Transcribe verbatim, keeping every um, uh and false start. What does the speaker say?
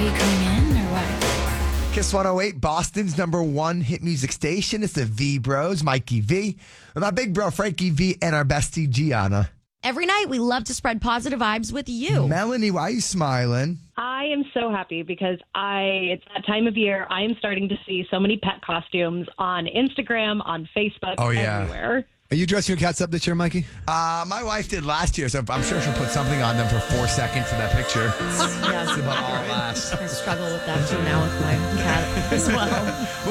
you coming in or what? Kiss one oh eight, Boston's number one hit music station. It's the V Bros, Mikey V, with my big bro Frankie V, and our bestie Gianna. Every night, we love to spread positive vibes with you. Melanie, why are you smiling? I am so happy because I it's that time of year. I am starting to see so many pet costumes on Instagram, on Facebook, Oh, yeah. everywhere. Are you dressing your cats up this year, Mikey? Uh, my wife did last year, so I'm sure she'll put something on them for four seconds in that picture. Yes, About all it lasts. I struggle with that too now with my cat as well.